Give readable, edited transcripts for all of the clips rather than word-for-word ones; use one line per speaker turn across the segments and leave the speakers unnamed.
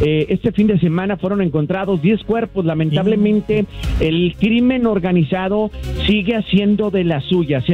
este fin de semana fueron encontrados 10 cuerpos. Lamentablemente, el crimen organizado sigue haciendo de las suyas.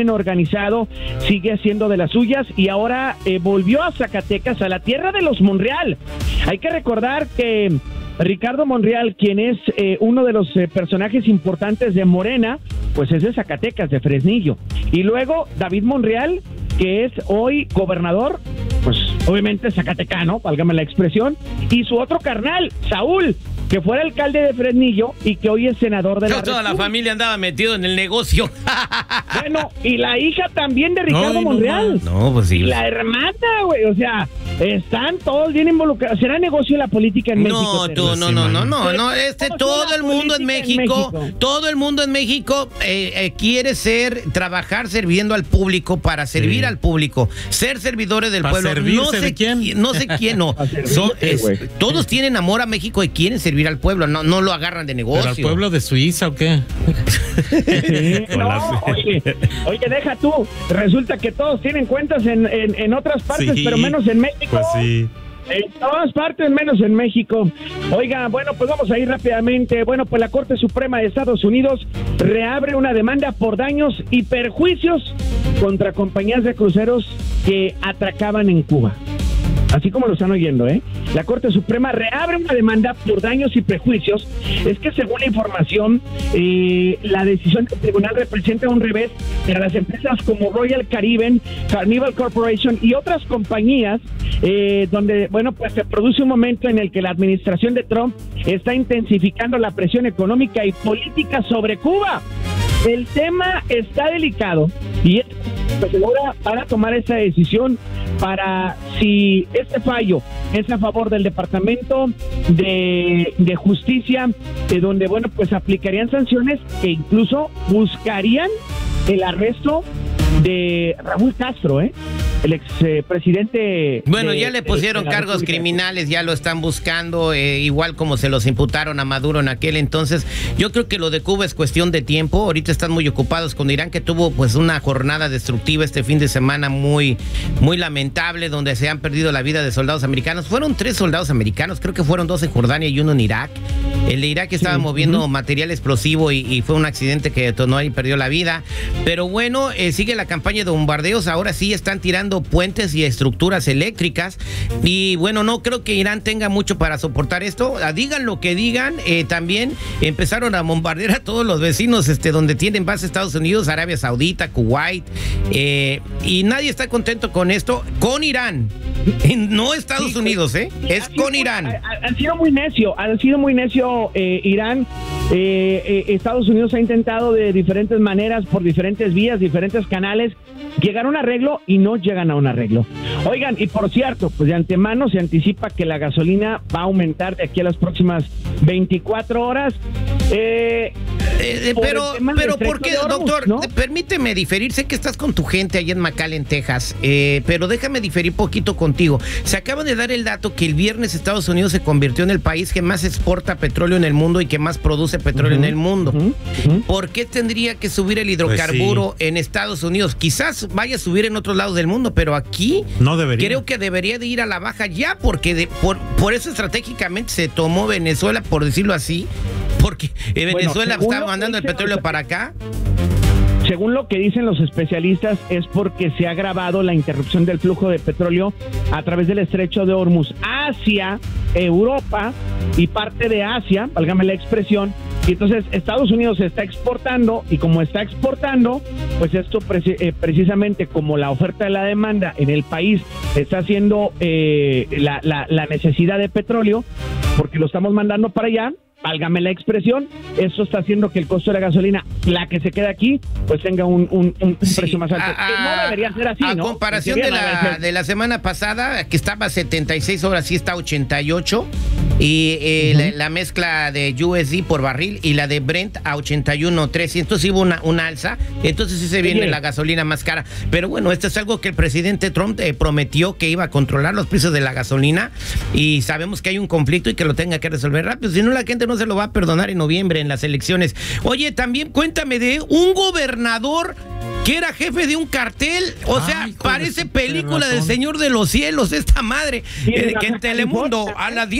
Y ahora volvió a Zacatecas, a la tierra de los Monreal. Hay que recordar que Ricardo Monreal, quien es uno de los personajes importantes de Morena, pues es de Zacatecas, de Fresnillo. Y luego David Monreal, que es hoy gobernador, pues obviamente zacatecano, válgame la expresión, y su otro carnal, Saúl, que fue alcalde de Fresnillo y que hoy es senador de la República.
Toda la familia andaba metido en el negocio.
Bueno, y la hija también de Ricardo Monreal.
No, pues sí.
La hermana, güey, o sea, están todos bien involucrados. ¿Será negocio la política en México?
Todo el mundo en México, todo el mundo en México quiere trabajar sirviendo al público, para servir al público, ser servidores del pueblo.
No sé quién, no.
Todos tienen amor a México y quieren servir al pueblo, no lo agarran de negocio.
¿Pero al pueblo de Suiza o qué?
Sí, no, oye, deja tú, resulta que todos tienen cuentas en otras partes, pero menos en México.
Pues sí.
En todas partes, menos en México. Oiga, bueno, pues vamos a ir rápidamente. Bueno, pues la Corte Suprema de Estados Unidos reabre una demanda por daños y perjuicios contra compañías de cruceros que atracaban en Cuba. Así como lo están oyendo, ¿eh? La Corte Suprema reabre una demanda por daños y prejuicios. Es que según la información, la decisión del tribunal representa un revés para las empresas como Royal Caribbean, Carnival Corporation y otras compañías, donde, bueno, pues se produce un momento en el que la administración de Trump está intensificando la presión económica y política sobre Cuba. El tema está delicado y pues ahora van a tomar esa decisión para si este fallo es a favor del Departamento de Justicia, donde, bueno, pues aplicarían sanciones e incluso buscarían el arresto de Raúl Castro, el expresidente.
Bueno, ya le pusieron cargos criminales, ya lo están buscando, igual como se los imputaron a Maduro en aquel entonces. Yo creo que lo de Cuba es cuestión de tiempo. Ahorita están muy ocupados con Irán, que tuvo pues una jornada destructiva este fin de semana muy, muy lamentable, donde se han perdido la vida de soldados americanos. Fueron 3 soldados americanos, creo que fueron 2 en Jordania y 1 en Irak. El de Irak estaba moviendo material explosivo y fue un accidente que detonó y perdió la vida. Pero bueno, sigue la campaña de bombardeos. Ahora sí están tirando puentes y estructuras eléctricas. Y bueno, no creo que Irán tenga mucho para soportar esto. Digan lo que digan, también empezaron a bombardear a todos los vecinos donde tienen base Estados Unidos, Arabia Saudita, Kuwait. Y nadie está contento con esto, con Irán. No Estados Unidos, es con Irán.
Han sido muy necio Irán. Estados Unidos ha intentado de diferentes maneras, por diferentes vías, diferentes canales, llegar a un arreglo y no llegan a un arreglo. Oigan, y por cierto, pues de antemano se anticipa que la gasolina va a aumentar de aquí a las próximas 24 horas.
Pero ¿por qué, doctor? ¿No? Permíteme diferir. Sé que estás con tu gente allá en McAllen, Texas, pero déjame diferir poquito contigo. Se acaba de dar el dato que el viernes Estados Unidos se convirtió en el país que más exporta petróleo en el mundo y que más produce petróleo en el mundo. ¿Por qué tendría que subir el hidrocarburo en Estados Unidos? Quizás vaya a subir en otros lados del mundo, pero aquí
no debería.
Creo que debería de ir a la baja ya, porque por eso estratégicamente se tomó Venezuela, por decirlo así, porque Venezuela está mandando el petróleo para acá.
Según lo que dicen los especialistas, es porque se ha agravado la interrupción del flujo de petróleo a través del estrecho de Hormuz hacia Europa y parte de Asia, válgame la expresión. Y entonces Estados Unidos está exportando, y como está exportando, pues esto precisamente como la oferta y la demanda en el país está haciendo la necesidad de petróleo, porque lo estamos mandando para allá, válgame la expresión, eso está haciendo que el costo de la gasolina, la que se queda aquí, pues tenga un precio más alto. Que no debería ser así, ¿no?
A comparación de la semana pasada, que estaba a 76, ahora sí está a 88. Y la mezcla de USD por barril y la de Brent a 81.3. Entonces hubo una alza. Entonces sí se viene la gasolina más cara. Pero bueno, esto es algo que el presidente Trump prometió, que iba a controlar los precios de la gasolina. Y sabemos que hay un conflicto y que lo tenga que resolver rápido. Si no, la gente no se lo va a perdonar en noviembre en las elecciones. Oye, también cuéntame de un gobernador que era jefe de un cartel. O sea, parece película del Señor de los Cielos, esta madre. Que en Telemundo a las 10